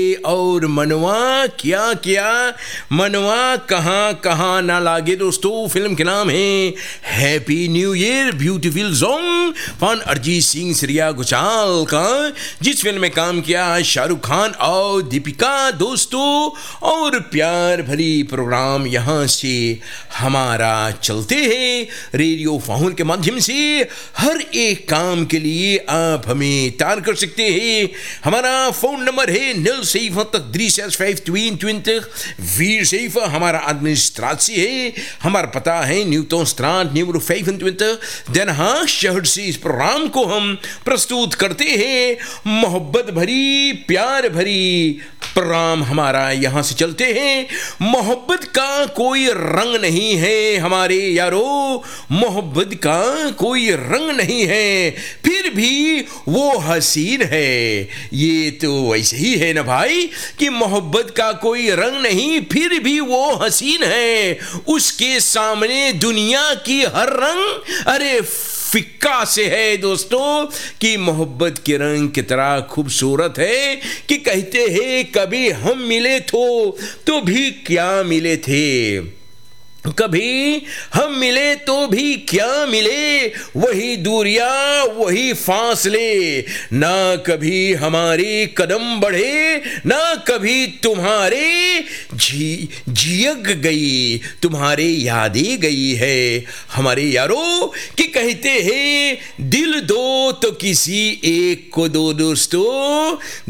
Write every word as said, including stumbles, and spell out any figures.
और मनवा क्या क्या मनवा कहाँ कहाँ ना लागे। दोस्तों, फिल्म के नाम है happy new year beautiful song fun Arijit Singh Shreya Ghoshal का, जिस फिल्म में काम किया शाहरुख खान और दीपिका। दोस्तों, और प्यार भरी प्रोग्राम यहाँ से हमारा चलते हैं रेडियो फाहुन के माध्यम से। हर एक काम के लिए आप हमें तार कर सकते हैं। हमारा फोन नंबर है nul zeventig drie zes vijf tweeëntwintig vierenzeventig। हमारा administratie है, हमारा पता है Newton स्ट्राट number vijfentwintig Den Haag शहर से इस प्रोग्राम को हम प्रस्तुत करते हैं। मोहब्बत भरी प्यार भरी प्रोग्राम हमारा यहाँ से चलते हैं। मोहब्बत का कोई रंग नहीं है हमारे यारो, मोहब्बत का कोई रंग नहीं है, फिर भी वो हसीन है। ये तो वैसे ही है ना भाई कि मोहब्बत का कोई रंग नहीं फिर भी वो हसीन है। उसके सामने दुनिया की हर रंग अरे फिक्का से है। दोस्तों, कि मोहब्बत के रंग की तरह खूबसूरत है कि कहते हैं कभी हम मिले तो तो भी क्या मिले थे, कभी हम मिले तो भी क्या मिले, वही दूरियां वही फासले, ना कभी हमारे कदम बढ़े ना कभी तुम्हारे जी जियग गई, तुम्हारे यादें गई है हमारे यारो। कि कहते हैं दिल दो तो किसी एक को दो। दोस्तों,